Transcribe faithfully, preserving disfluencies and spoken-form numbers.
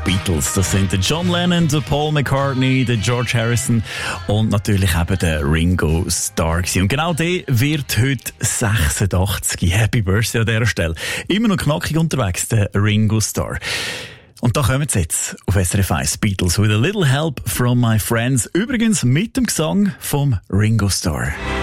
Beatles. Das sind der John Lennon, der Paul McCartney, der George Harrison und natürlich eben der Ringo Starr. Und genau der wird heute sechsundachtzig. Happy Birthday an dieser Stelle. Immer noch knackig unterwegs, der Ringo Starr. Und da kommen sie jetzt auf S R F eins, Beatles with a little help from my friends. Übrigens mit dem Gesang vom Ringo Starr.